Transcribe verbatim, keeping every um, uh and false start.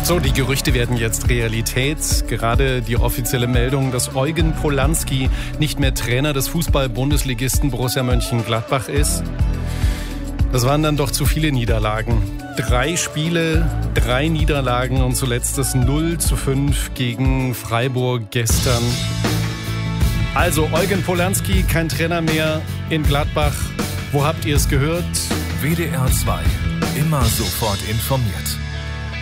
So, die Gerüchte werden jetzt Realität. Gerade die offizielle Meldung, dass Eugen Polanski nicht mehr Trainer des Fußball-Bundesligisten Borussia Mönchengladbach ist. Das waren dann doch zu viele Niederlagen. Drei Spiele, drei Niederlagen und zuletzt das null zu fünf gegen Freiburg gestern. Also Eugen Polanski, kein Trainer mehr in Gladbach. Wo habt ihr es gehört? W D R zwei. Immer sofort informiert.